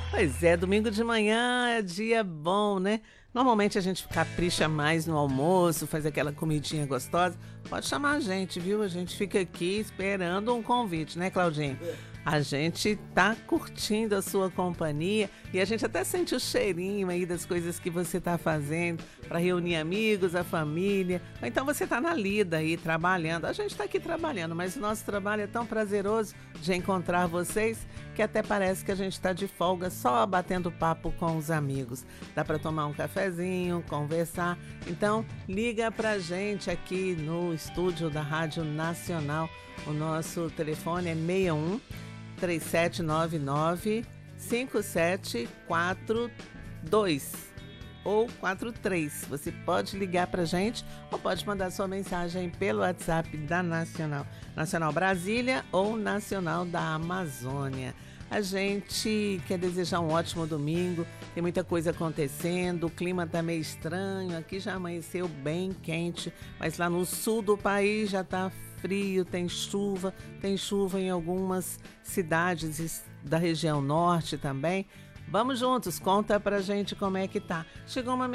Pois é, domingo de manhã é dia bom, né? Normalmente a gente capricha mais no almoço, faz aquela comidinha gostosa. Pode chamar a gente, viu? A gente fica aqui esperando um convite, né, Claudinho? A gente tá curtindo a sua companhia e a gente até sente o cheirinho aí das coisas que você tá fazendo para reunir amigos, a família. Ou então você tá na lida aí trabalhando. A gente tá aqui trabalhando, mas o nosso trabalho é tão prazeroso de encontrar vocês que até parece que a gente tá de folga só batendo papo com os amigos. Dá para tomar um cafezinho, conversar. Então, liga pra gente aqui no estúdio da Rádio Nacional. O nosso telefone é 61 3799 5742 ou 43. Você pode ligar pra gente ou pode mandar sua mensagem pelo WhatsApp da Nacional. Nacional Brasília ou Nacional da Amazônia. A gente quer desejar um ótimo domingo, tem muita coisa acontecendo, o clima tá meio estranho, aqui já amanheceu bem quente, mas lá no sul do país já tá frio, tem chuva em algumas cidades da região norte também. Vamos juntos, conta pra gente como é que tá. Chegou uma